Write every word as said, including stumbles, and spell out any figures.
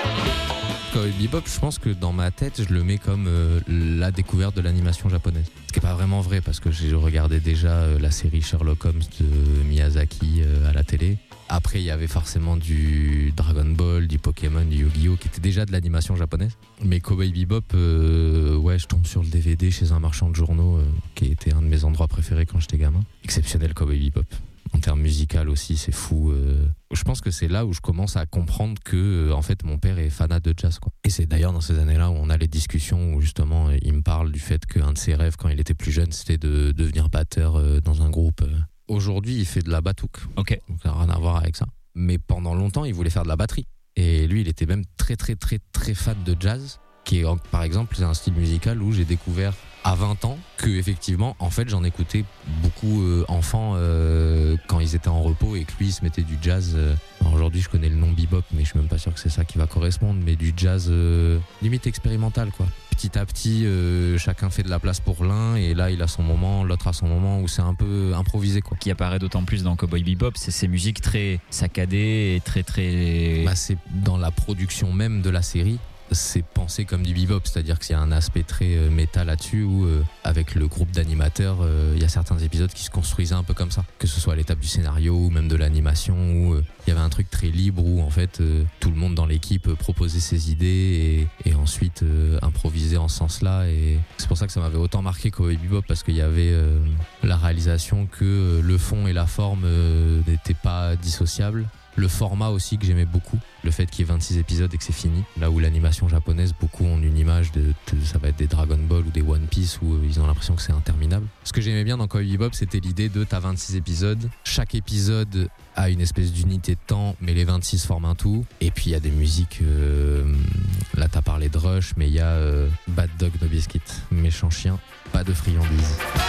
Cowboy Bebop, je pense que dans ma tête, je le mets comme euh, la découverte de l'animation japonaise. Ce qui n'est pas vraiment vrai parce que j'ai regardé déjà euh, la série Sherlock Holmes de Miyazaki euh, à la télé. Après, il y avait forcément du Dragon Ball, du Pokémon, du Yu-Gi-Oh! Qui était déjà de l'animation japonaise. Mais Cowboy Bebop, euh, ouais, je tombe sur le D V D chez un marchand de journaux euh, qui était un de mes endroits préférés quand j'étais gamin. Exceptionnel Cowboy Bebop. En termes musical aussi, c'est fou. Euh... Je pense que c'est là où je commence à comprendre que, euh, en fait, mon père est fanat de jazz, quoi. Et c'est d'ailleurs dans ces années-là où on a les discussions où justement il me parle du fait qu'un de ses rêves quand il était plus jeune, c'était de devenir batteur euh, dans un groupe. Aujourd'hui, il fait de la batouk. Ok. Donc ça n'a rien à voir avec ça. Mais pendant longtemps, il voulait faire de la batterie. Et lui, il était même très, très, très, très fan de jazz. Qui est, par exemple, c'est un style musical où j'ai découvert à vingt ans que effectivement en fait j'en écoutais beaucoup euh, enfants euh, quand ils étaient en repos et que lui il se mettait du jazz euh. Alors, aujourd'hui je connais le nom bebop mais je suis même pas sûr que c'est ça qui va correspondre, mais du jazz euh, limite expérimental quoi. Petit à petit euh, chacun fait de la place pour l'un et là il a son moment, l'autre a son moment où c'est un peu improvisé quoi. Qui apparaît d'autant plus dans Cowboy Bebop, c'est ces musiques très saccadées et très très... Bah, c'est dans la production même de la série. C'est pensé comme du bebop, c'est-à-dire qu'il y a un aspect très euh, méta là-dessus où euh, avec le groupe d'animateurs, il euh, y a certains épisodes qui se construisaient un peu comme ça, que ce soit à l'étape du scénario ou même de l'animation où il euh, y avait un truc très libre où en fait euh, tout le monde dans l'équipe euh, proposait ses idées et, et ensuite euh, improvisait en ce sens-là, et c'est pour ça que ça m'avait autant marqué Cowboy Bebop parce qu'il y avait euh, la réalisation que euh, le fond et la forme euh, n'étaient pas dissociables. Le format aussi que j'aimais beaucoup, le fait qu'il y ait vingt-six épisodes et que c'est fini. Là où l'animation japonaise, beaucoup ont une image de, de ça va être des Dragon Ball ou des One Piece où euh, ils ont l'impression que c'est interminable. Ce que j'aimais bien dans Cowboy Bebop, c'était l'idée de t'as vingt-six épisodes, chaque épisode a une espèce d'unité de temps, mais les vingt-six forment un tout. Et puis il y a des musiques, euh, là t'as parlé de Rush, mais il y a euh, Bad Dog No Biscuit, méchant chien, pas de friandise.